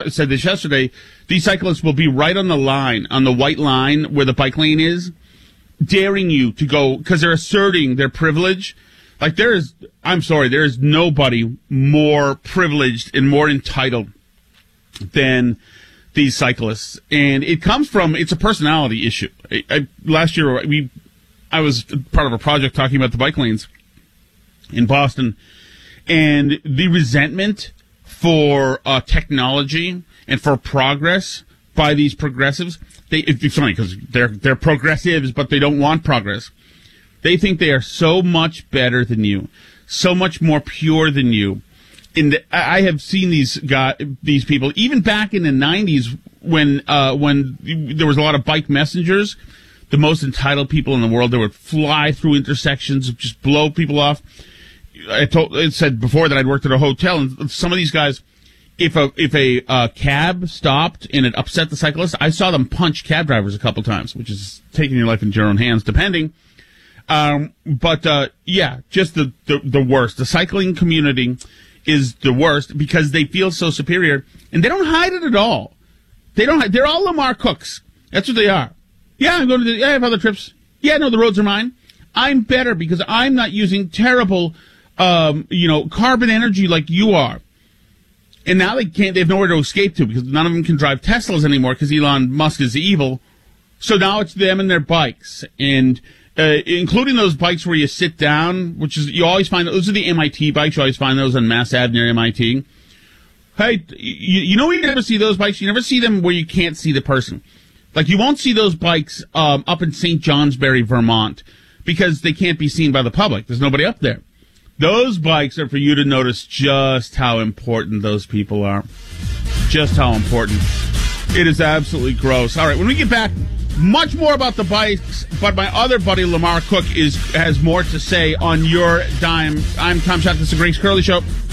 said this yesterday. These cyclists will be right on the line, on the white line where the bike lane is, daring you to go because they're asserting their privilege. Like there is nobody more privileged and more entitled than these cyclists, and it's a personality issue. Last year I was part of a project talking about the bike lanes in Boston, and the resentment for technology and for progress by these progressives. It's funny because they're progressives, but they don't want progress. They think they are so much better than you, so much more pure than you. And I have seen these people, even back in the 90s when there was a lot of bike messengers, the most entitled people in the world, that would fly through intersections, just blow people off. I said before that I'd worked at a hotel, and some of these guys, if a cab stopped and it upset the cyclist, I saw them punch cab drivers a couple times, which is taking your life into your own hands, depending. Just the worst. The cycling community is the worst because they feel so superior, and they don't hide it at all. They're all Lamar Cooks. That's what they are. Yeah, I have other trips. Yeah, no, the roads are mine. I'm better because I'm not using terrible, carbon energy like you are. And now they have nowhere to escape to because none of them can drive Teslas anymore because Elon Musk is evil. So now it's them and their bikes, and including those bikes where you sit down, which is, you always find, those are the MIT bikes. You always find those on Mass Ave near MIT. Hey, you never see those bikes. You never see them where you can't see the person. Like, you won't see those bikes up in St. Johnsbury, Vermont, because they can't be seen by the public. There's nobody up there. Those bikes are for you to notice just how important those people are. Just how important. It is absolutely gross. All right, when we get back, much more about the bikes, but my other buddy, Lamar Cook, has more to say on your dime. I'm Tom Scott. This is the Grace Curley Show.